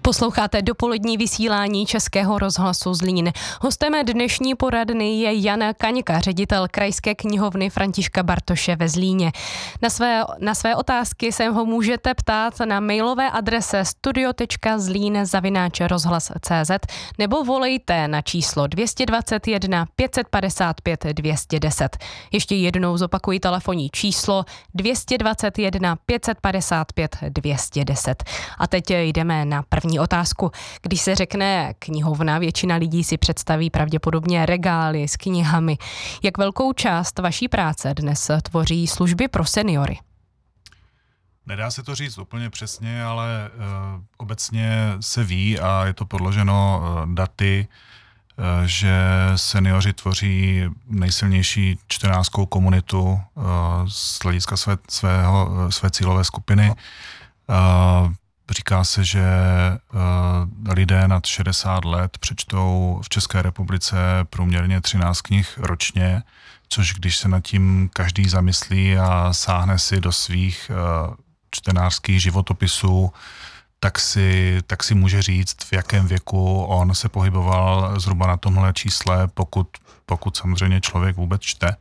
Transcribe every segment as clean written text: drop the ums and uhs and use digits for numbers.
Posloucháte dopolední vysílání Českého rozhlasu Zlín. Hostem dnešní poradny je Jan Kaňka, ředitel Krajské knihovny Františka Bartoše ve Zlíně. Na své otázky se ho můžete ptát na mailové adrese studio.zlín@rozhlas.cz nebo volejte na číslo 221 555 210. Ještě jednou zopakuji telefonní číslo 221 555 210. A teď jdeme na první otázku. Když se řekne knihovna, většina lidí si představí pravděpodobně regály s knihami. Jak velkou část vaší práce dnes tvoří služby pro seniory? Nedá se to říct úplně přesně, ale obecně se ví a je to podloženo daty, že seniori tvoří nejsilnější čtenářskou komunitu z hlediska své cílové skupiny. Říká se, že lidé nad 60 let přečtou v České republice průměrně 13 knih ročně, což když se nad tím každý zamyslí a sáhne si do svých čtenářských životopisů, tak si může říct, v jakém věku on se pohyboval zhruba na tomhle čísle, pokud samozřejmě člověk vůbec čte.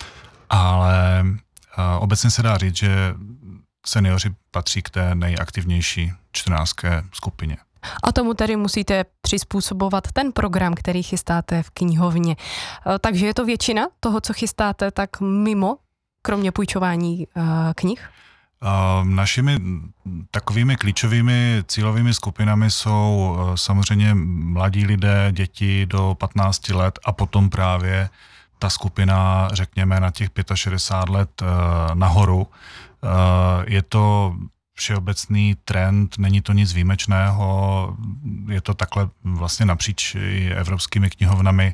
Ale obecně se dá říct, že seniori patří k té nejaktivnější čtenářské skupině. A tomu tedy musíte přizpůsobovat ten program, který chystáte v knihovně. Takže je to většina toho, co chystáte, tak mimo, kromě půjčování knih? Našimi takovými klíčovými cílovými skupinami jsou samozřejmě mladí lidé, děti do 15 let a potom právě ta skupina, řekněme, na těch 65 let nahoru. Je to všeobecný trend, není to nic výjimečného, je to takhle vlastně napříč evropskými knihovnami.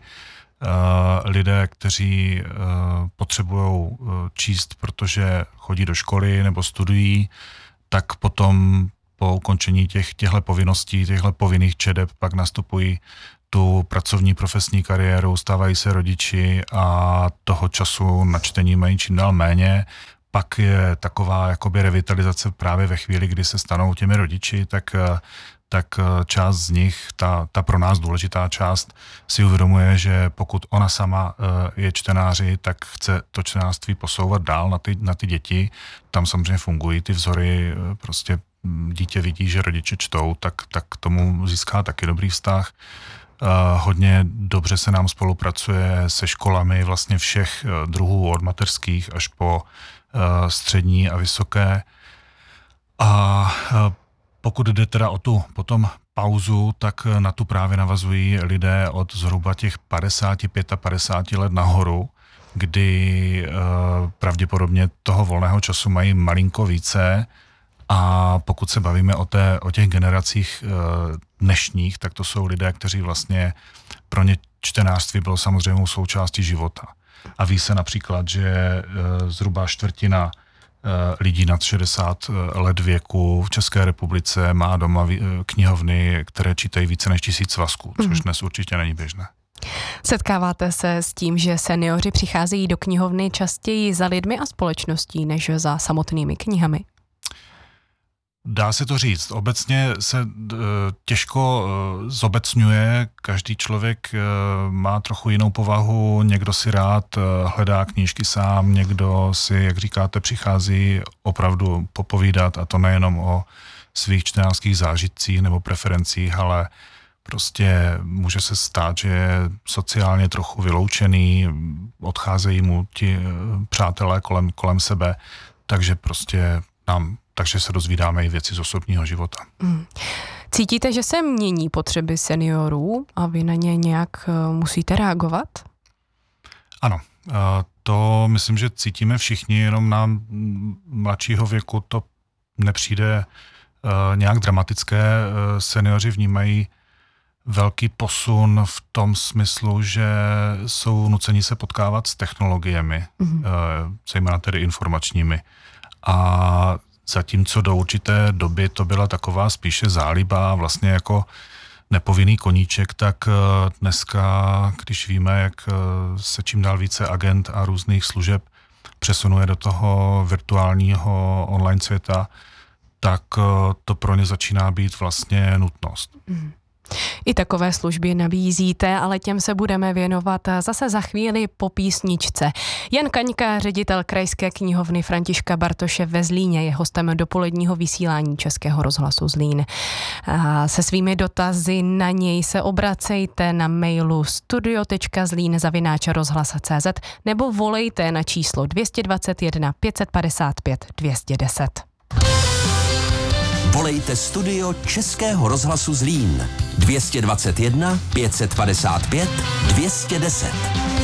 Lidé, kteří potřebují číst, protože chodí do školy nebo studují, tak potom po ukončení těchto povinností, těchto povinných četeb pak nastupují tu pracovní profesní kariéru, stávají se rodiči a toho času na čtení mají čím dál méně. Pak je taková jakoby revitalizace právě ve chvíli, kdy se stanou těmi rodiči, tak část z nich, ta pro nás důležitá část, si uvědomuje, že pokud ona sama je čtenáři, tak chce to čtenářství posouvat dál na ty děti. Tam samozřejmě fungují ty vzory, prostě dítě vidí, že rodiče čtou, tak k tomu získá taky dobrý vztah. Hodně dobře se nám spolupracuje se školami vlastně všech druhů od mateřských až po střední a vysoké. A pokud jde teda o tu potom pauzu, tak na tu právě navazují lidé od zhruba těch 55 let nahoru, kdy pravděpodobně toho volného času mají malinko více. A pokud se bavíme o těch generacích dnešních, tak to jsou lidé, kteří vlastně pro ně čtenářství bylo samozřejmě součástí života. A ví se například, že zhruba čtvrtina lidí nad 60 let věku v České republice má doma knihovny, které čítají více než 1000 svazků, což dnes určitě není běžné. Setkáváte se s tím, že seniori přicházejí do knihovny častěji za lidmi a společností, než za samotnými knihami? Dá se to říct. Obecně se těžko zobecňuje, každý člověk má trochu jinou povahu, někdo si rád hledá knížky sám, někdo si, jak říkáte, přichází opravdu popovídat, a to nejenom o svých čtenářských zážitcích nebo preferencích, ale prostě může se stát, že je sociálně trochu vyloučený, odcházejí mu ti přátelé kolem sebe, takže takže se dozvídáme i věci z osobního života. Cítíte, že se mění potřeby seniorů a vy na ně nějak musíte reagovat? Ano, to myslím, že cítíme všichni, jenom na mladšího věku to nepřijde nějak dramatické. Seniori vnímají velký posun v tom smyslu, že jsou nuceni se potkávat s technologiemi, zejména tedy informačními. A zatímco do určité doby to byla taková spíše záliba, vlastně jako nepovinný koníček, tak dneska, když víme, jak se čím dál více agent a různých služeb přesunuje do toho virtuálního online světa, tak to pro ně začíná být vlastně nutnost. I takové služby nabízíte, ale těm se budeme věnovat zase za chvíli po písničce. Jan Kaňka, ředitel Krajské knihovny Františka Bartoše ve Zlíně, je hostem dopoledního vysílání Českého rozhlasu Zlín. Se svými dotazy na něj se obracejte na mailu studio.zlín@rozhlas.cz nebo volejte na číslo 221 555 210. Volejte studio Českého rozhlasu Zlín 221 555 210.